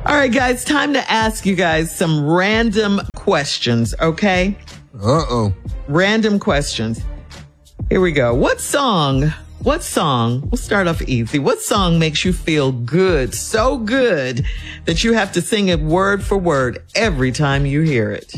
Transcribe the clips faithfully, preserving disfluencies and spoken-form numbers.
All right, guys, time to ask you guys some random questions, okay? Uh-oh. Random questions. Here we go. What song, what song, we'll start off easy. What song makes you feel good, so good, that you have to sing it word for word every time you hear it?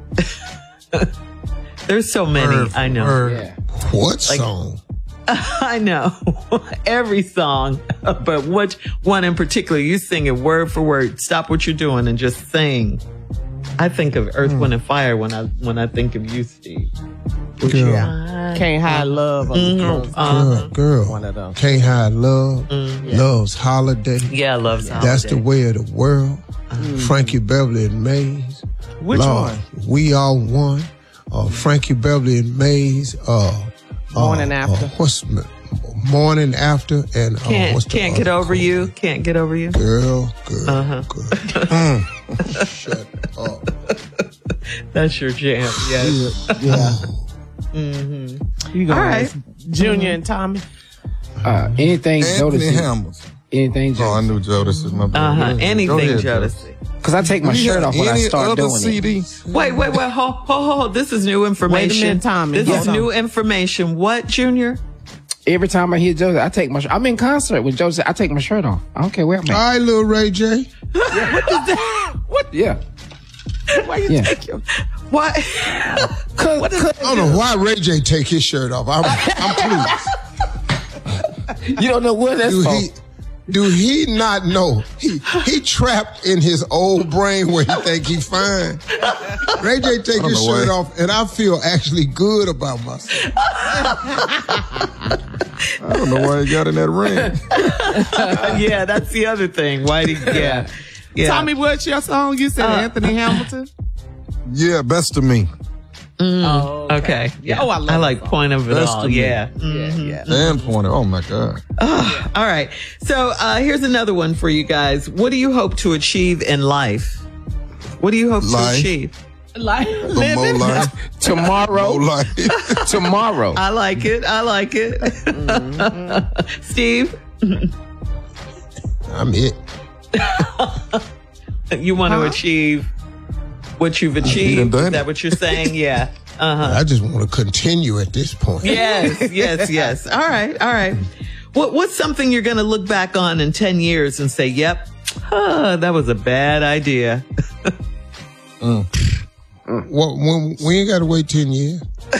There's so many, Word, I know. word. Yeah. What Like- song? I know. Every song, but which one in particular? You sing it word for word. Stop what you're doing and just sing. I think of Earth, Wind, and Fire when I when I think of you, Steve. Girl, Can't hide love. On the Mhm. girls. Uh, girl, girl. One of them. Can't hide love. Mm, Love's holiday. yeah, love's That's the way of the world. Mm. Frankie Beverly and Mays. Which Lord, one? We All One. Uh, Frankie Beverly and Mays. Uh, Morning uh, After. Uh, what's m- Morning After and uh, Can't what's the can't other get over one? you. Can't get over you. Girl, girl, Uh-huh. girl. Mm. Shut up. That's your jam. Yes. Yeah. Mm-hmm. You go All right. ask Junior and Tommy. Uh, anything Anthony Jodeci. Hamilton. Anything Oh, I Jodeci. knew Jodeci. My bad. Uh huh. Go Anything ahead, Jodeci. Because I take my Do you shirt have off when I any start other doing C it. D? Wait, wait, wait. Hold, hold, hold. This is new information. minute, Tommy. This Hold is on. new information. What, Junior? Every time I hear Jodeci, I take my shirt. I'm in concert with Jodeci. I take my shirt off. I don't care where I'm All at. right, little Ray J. Yeah. Why you Yeah. take your what? Cause, What is- cause- I don't know why Ray J take his shirt off. I'm, I'm pleased. you don't know what that's Do for. he, do he not know? He he trapped in his old brain where he think he fine. Ray J take don't his know shirt why. off, and I feel actually good about myself. I don't know why he got in that ring. Yeah, that's the other thing. Why did yeah. Yeah. Tommy, what's your song? You said Uh, Anthony Hamilton? Yeah, best of me. Oh, Okay. Yeah. Oh, I love I like that song. point of it Best all. of me. Yeah. Yeah, Mhm. yeah. And Pointer. Oh my God. All right. So uh, here's another one for you guys. What do you hope to achieve in life? What do you hope to Life. achieve? Like, The Mo life. tomorrow. Mo life. tomorrow. I like it. I like it. Steve, I'm it. you want to achieve what you've done achieved? done Is that it. what you're saying? Yeah. Uh huh. I just want to continue at this point. Yes, yes, yes. All right, all right. What What's something you're going to look back on in ten years and say, "Yep, huh, that was a bad idea." Well, when, we ain't got to wait ten years.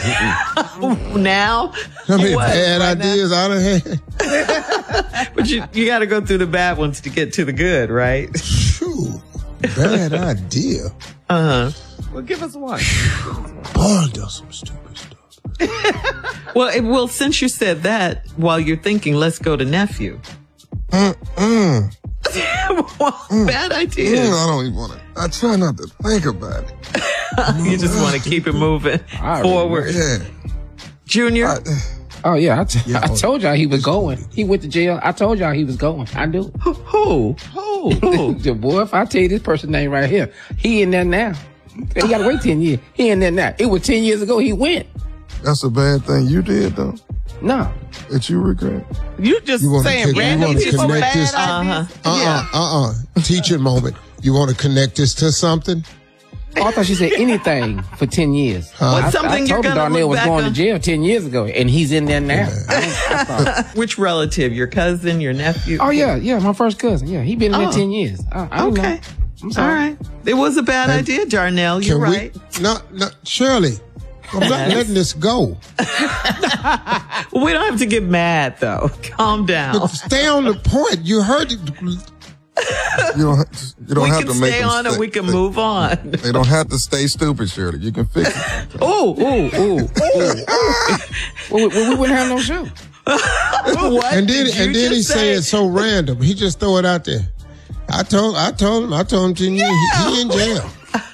Now, I mean, What, bad right now? ideas I done had. but you you got to go through the bad ones to get to the good, right? Phew, bad idea. Uh huh. Well, give us one. Boy, does some stupid stuff. Well, it, well, since you said that, while you're thinking, let's go to nephew. Mm-mm. Well, bad Mm, idea. I don't even want to. I try not to think about it. You just want to keep it moving I forward. Yeah. Junior, I, Oh, yeah. I, t- Yeah. I told y'all he was going. He went to jail. I told y'all he was going. I do. who? Who? Who? Who? The boy, if I tell you this person's name right here, he in there now. He got to wait ten years. He in there now. It was ten years ago he went. that's a bad thing you did, though, No. that you regret. You just You wanna saying kick- you random wanna people connect bad this- ideas. Uh-huh. Uh-uh, uh-uh. Teaching moment. You want to connect this to something? Oh, I thought she said anything for ten years. Huh? I, What's something I you're told him gonna Darnell look was back going on? to jail ten years ago, and he's in there now. I, I thought, Which relative? Your cousin? Your nephew? oh, yeah, yeah, my first cousin. Yeah, he been in Oh. there ten years. I, I didn't Okay. know. I'm sorry. All right. It was a bad Hey, idea, Darnell. You're Can right. we? No, no, Shirley, I'm not letting this go. Well, we don't have to get mad, though. Calm down. But stay on the point. You heard it. You don't. You don't We have can to make stay them on or stay- we can they- move on. They don't have to stay stupid, Shirley. You can fix it. Oh, ooh, ooh, Well, we, well, we wouldn't have no show. what? And then, did you and then he just say it's so random. He just throw it out there. I told, I told him, I told him ten years. He, he in jail.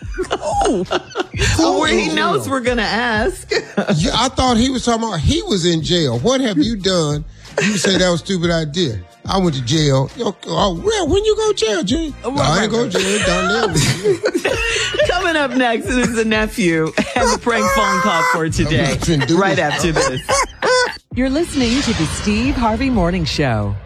Oh, where he knows we're gonna ask. You, I thought he was talking about he was in jail. What have you done? You say that was a stupid idea. I went to jail. Yo, oh, well, when you go to jail, Jay? No, I ain't go to jail. Down there. Coming up next is the nephew and the prank phone call for today. I'm not finna do Right it. after this. You're listening to the Steve Harvey Morning Show.